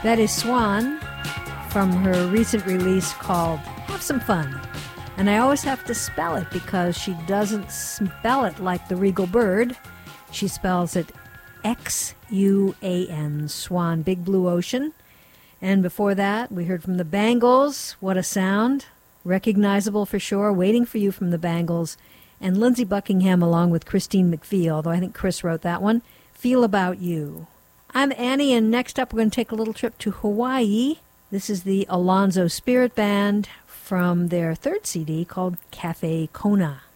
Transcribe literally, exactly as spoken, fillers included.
That is Swan from her recent release called Have Some Fun. And I always have to spell it because she doesn't spell it like the Regal Bird. She spells it X U A N, Swan, Big Blue Ocean. And before that, we heard from the Bangles, What a Sound, recognizable for sure, Waiting for You from the Bangles, and Lindsey Buckingham along with Christine McVie, although I think Chris wrote that one, Feel About You. I'm Annie, and next up we're going to take a little trip to Hawaii. This is the Alonzo Spirit Band from their third C D called Cafe Kona.